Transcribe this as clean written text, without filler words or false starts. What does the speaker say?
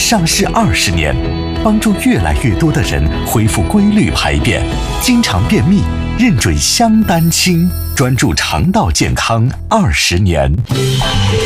上市20年，帮助越来越多的人恢复规律排便，经常便秘认准香丹清，专注肠道健康20年。